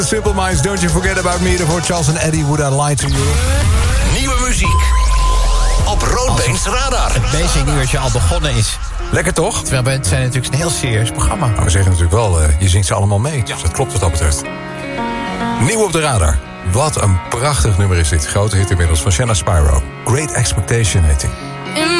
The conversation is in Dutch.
Simple Minds, Don't You Forget About Me. Voor Charles en Eddie, Would I Lie To You. Nieuwe muziek op Roodbeens Radar. Het meezinguurtje al begonnen is. Lekker toch? Terwijl het zijn natuurlijk een heel serieus programma. Nou, we zeggen natuurlijk wel, je zingt ze allemaal mee. Dus dat klopt wat dat betreft. Nieuw op de radar. Wat een prachtig nummer is dit. Grote hit inmiddels van Shanna Spyro. Great Expectation heet hij.